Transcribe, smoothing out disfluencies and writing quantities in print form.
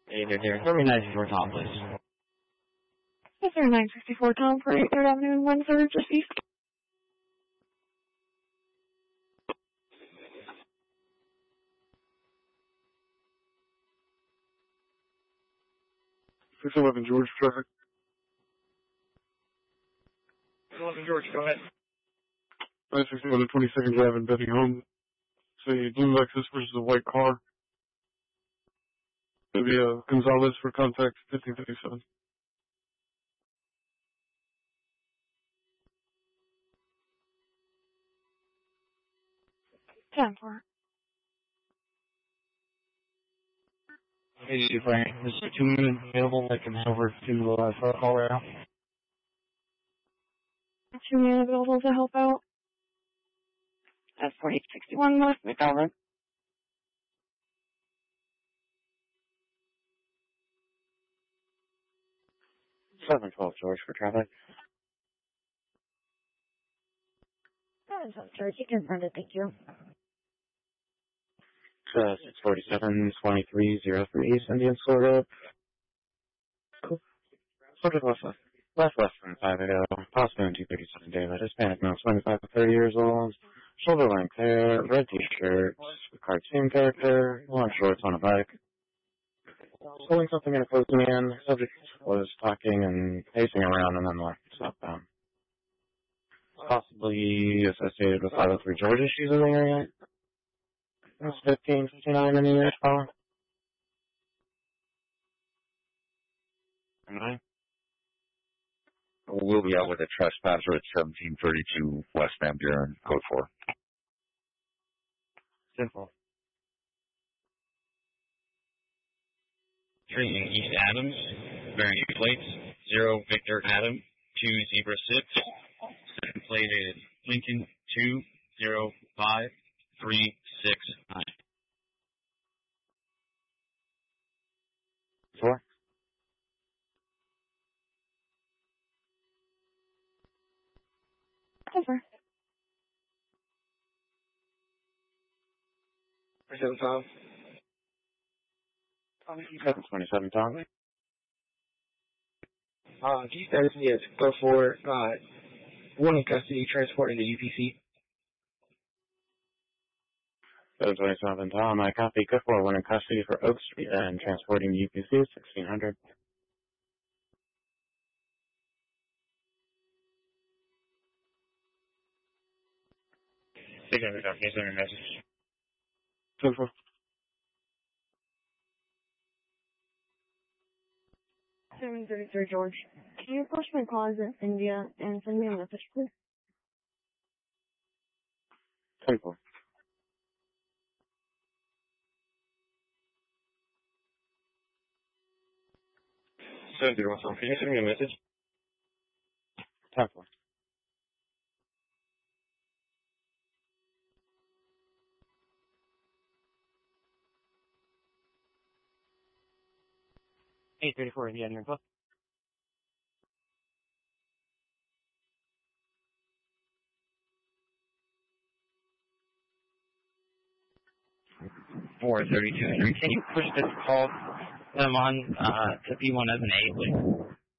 39 for Tom, please. Yes, sir, 964 Tom for 8th Avenue and 1/3, just east. $611 George, traffic. 611 George, go ahead. 961 22nd Drive in Bethany, It's a blue Lexus versus a white car. It'll be a Gonzalez for contact 1557. Ten for. Hey, Frank, is there 2 minutes available? I can head over to Colorado. 2 minutes available to help out. That's 4861 North McDowell. 712 George for traffic. 712 George, you can run it, thank you. 647 2303 Indian Florida. Cool. Subject left than 5 ago. Possibly 237 David. Hispanic male, 25 to 30 years old. Shoulder length hair, red t-shirt, cartoon character, long shorts on a bike. Pulling something in a closed man. Subject was talking and pacing around and then left southbound. Possibly associated with 503 George issues in the area. It's 1559 in the year, follow. Alright. We'll be out with a trespasser at 1732 West Van Buren, code 4. Simple. Treating East Adams, bearing plates, 0 Victor Adam, 2 Zebra 6, second plated Lincoln 205369. 4. Over. 27 Tom. 727 Tom. G status is go for, 1 in custody, transport into UPC. 727 Tom, I copy. Good for 1 in custody for Oak Street and transporting UPC 1600. Take over, Doctor. Here's your message. 10-4. Seven 33 George. Can you approach my closet, India, and send me a message, please? 10-4. 701 Tom, can you send me a message? 10-4. Hey, 34 Indiana info. Can you push this call them on to B1 as an 8, please?